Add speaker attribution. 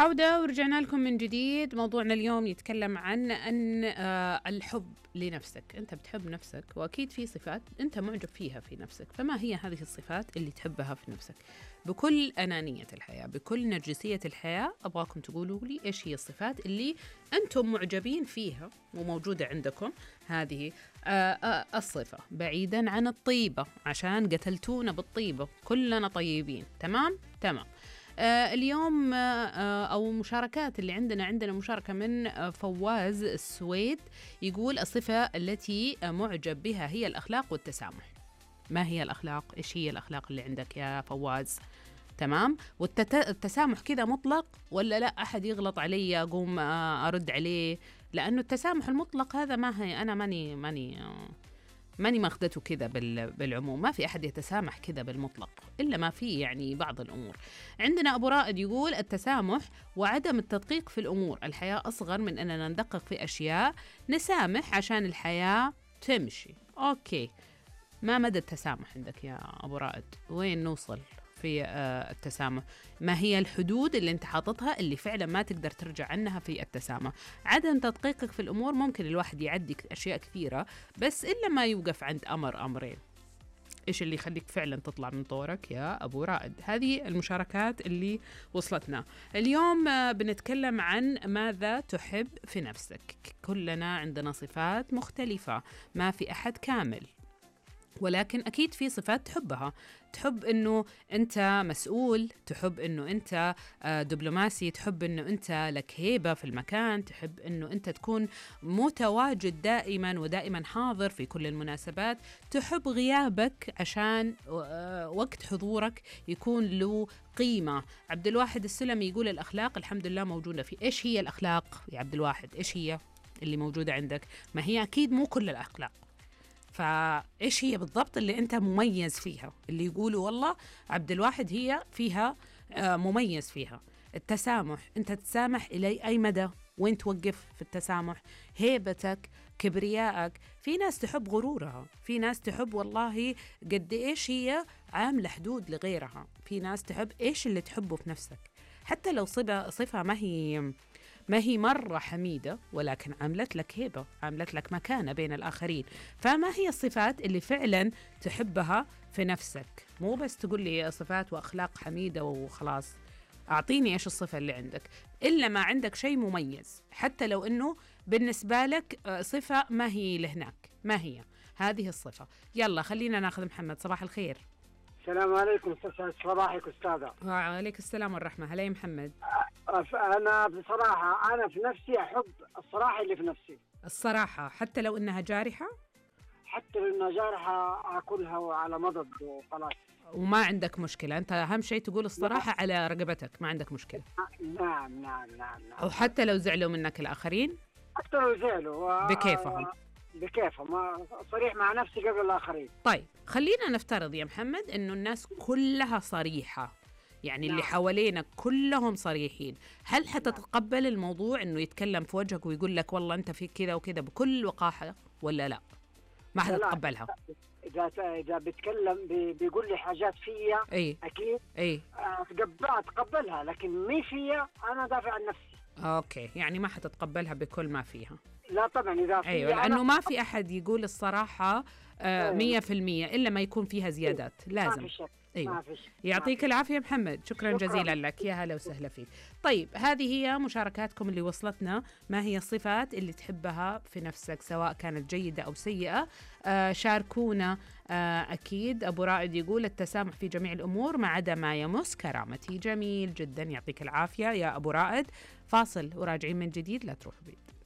Speaker 1: عودة ورجعنا لكم من جديد. موضوعنا اليوم يتكلم عن أن الحب لنفسك. أنت بتحب نفسك وأكيد في صفات أنت معجب فيها في نفسك، فما هي هذه الصفات اللي تحبها في نفسك؟ بكل أنانية الحياة، بكل نرجسية الحياة، أبغاكم تقولوا لي إيش هي الصفات اللي أنتم معجبين فيها وموجودة عندكم. هذه الصفة بعيدا عن الطيبة، عشان قتلتونا بالطيبة، كلنا طيبين. تمام؟ اليوم أو مشاركات اللي عندنا مشاركة من فواز السويد، يقول الصفة التي معجب بها هي الأخلاق والتسامح. ما هي الأخلاق؟ إيش هي الأخلاق اللي عندك يا فواز؟ تمام. والتسامح كذا مطلق ولا لا أحد يغلط علي أقوم أرد عليه؟ لأنه التسامح المطلق هذا ما هي، أنا ماني ماخذته كذا بالعموم، ما في أحد يتسامح كذا بالمطلق إلا ما في يعني بعض الأمور. عندنا أبو رائد يقول التسامح وعدم التدقيق في الأمور. الحياة أصغر من أننا ندقق في أشياء، نسامح عشان الحياة تمشي. أوكي، ما مدى التسامح عندك يا أبو رائد؟ وين نوصل في التسامح؟ ما هي الحدود اللي انت حاططها اللي فعلا ما تقدر ترجع عنها في التسامح؟ عدم تدقيقك في الأمور، ممكن الواحد يعدي أشياء كثيرة بس إلا ما يوقف عند أمرين. إيش اللي يخليك فعلا تطلع من طورك يا أبو رائد؟ هذه المشاركات اللي وصلتنا اليوم. بنتكلم عن ماذا تحب في نفسك. كلنا عندنا صفات مختلفة، ما في أحد كامل، ولكن أكيد في صفات تحبها. تحب أنه أنت مسؤول، تحب أنه أنت دبلوماسي، تحب أنه أنت لك هيبة في المكان، تحب أنه أنت تكون متواجد دائما ودائما حاضر في كل المناسبات، تحب غيابك عشان وقت حضورك يكون له قيمة. عبد الواحد السلمي يقول الأخلاق الحمد لله موجودة في. إيش هي الأخلاق يا عبد الواحد؟ إيش هي اللي موجودة عندك؟ ما هي أكيد مو كل الأخلاق، فإيش هي بالضبط اللي أنت مميز فيها؟ اللي يقولوا والله عبد الواحد هي فيها مميز فيها. التسامح، أنت تسامح إلى أي مدى؟ وين توقف في التسامح؟ هيبتك، كبريائك. في ناس تحب غرورها، في ناس تحب والله قد إيش هي عاملة حدود لغيرها، في ناس تحب إيش اللي تحبه في نفسك، حتى لو صفة ما هي مرة حميدة، ولكن عملت لك هيبة، عملت لك مكانة بين الآخرين. فما هي الصفات اللي فعلا تحبها في نفسك؟ مو بس تقول لي صفات وأخلاق حميدة وخلاص. أعطيني إيش الصفة اللي عندك، إلا ما عندك شيء مميز، حتى لو إنه بالنسبة لك صفة ما هي لهناك. ما هي هذه الصفة؟ يلا خلينا ناخذ محمد. صباح الخير.
Speaker 2: السلام عليكم. صباحك أستاذة.
Speaker 1: وعليك السلام والرحمة. هلا يا محمد.
Speaker 2: أنا بصراحة أنا في نفسي أحب الصراحة اللي في نفسي.
Speaker 1: الصراحة حتى لو إنها جارحة؟
Speaker 2: حتى لو إنها جارحة أكلها على مضض وخلاص.
Speaker 1: وما عندك مشكلة، أنت أهم شيء تقول الصراحة على رقبتك، ما عندك مشكلة.
Speaker 2: نعم.
Speaker 1: أو حتى لو زعلوا منك الآخرين؟
Speaker 2: حتى لو زعلوا
Speaker 1: بكيفهم.
Speaker 2: صريح مع نفسي قبل الآخرين.
Speaker 1: طيب خلينا نفترض يا محمد إنه الناس كلها صريحة، يعني اللي حوالينك كلهم صريحين، هل حتتقبل الموضوع إنه يتكلم في وجهك ويقول لك والله أنت في كذا وكذا بكل وقاحة، ولا لا ما حتتقبلها؟
Speaker 2: إذا بيتكلم بيقول لي حاجات فيا أكيد أتقبلها، لكن مي فيا أنا دافع عن نفسي.
Speaker 1: أوكي، يعني ما حتتقبلها بكل ما فيها.
Speaker 2: لا طبعا إذا فيها.
Speaker 1: أيوة، لأنه ما في أحد يقول الصراحة 100% إلا ما يكون فيها زيادات. لازم. أيوة. يعطيك العافية محمد، شكرا جزيلا لك، يا هلا وسهلا فيك. طيب هذه هي مشاركاتكم اللي وصلتنا. ما هي الصفات اللي تحبها في نفسك سواء كانت جيدة أو سيئة؟ شاركونا. أكيد أبو رائد يقول التسامح في جميع الأمور ما عدا ما يمس كرامتي. جميل جدا، يعطيك العافية يا أبو رائد. فاصل وراجعين من جديد، لا تروحوا بعيد.